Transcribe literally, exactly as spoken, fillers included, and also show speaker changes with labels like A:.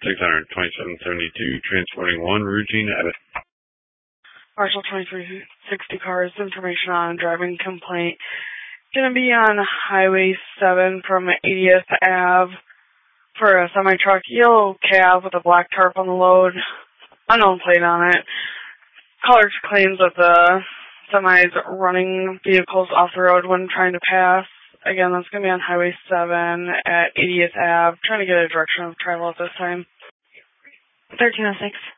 A: six hundred twenty-seven seventy-two, transporting one routine edit.
B: Marshall twenty-three sixty cars, information on driving complaint. Gonna be on Highway seven from eightieth Avenue for a semi-truck, yellow cab with a black tarp on the load, unknown plate on it. Caller claims that the semi's running vehicles off the road when trying to pass. Again, that's gonna be on Highway seven at eightieth Avenue. Trying to get a direction of travel at this time.
C: thirteen oh six.